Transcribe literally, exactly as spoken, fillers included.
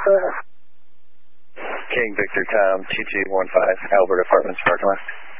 King Victor Tom, two two one five, Albert Apartments, parking lot.